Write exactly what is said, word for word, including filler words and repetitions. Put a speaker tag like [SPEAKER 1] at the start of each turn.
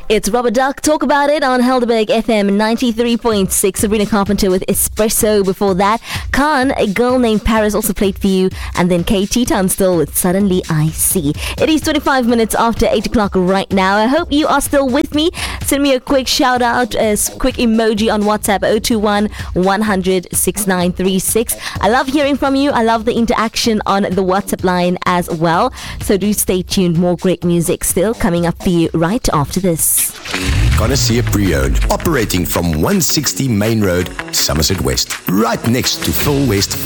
[SPEAKER 1] It's Rubber Duck. Talk about it on Helderberg F M ninety-three point six. Sabrina Carpenter with Espresso. Before that, Khan, A Girl Named Paris, also played for you. And then K T Tunstall with Suddenly I See. It is twenty-five minutes after eight o'clock right now. I hope you are still with me. Send me a quick shout out, a quick emoji on WhatsApp oh two one, one hundred, sixty-nine thirty-six. I love hearing from you. I love the interaction on the WhatsApp line as well. So do stay tuned. More great music still coming up for you right after this.
[SPEAKER 2] Connoisseur Pre-Owned, operating from one sixty Main Road, Somerset West, right next to Full West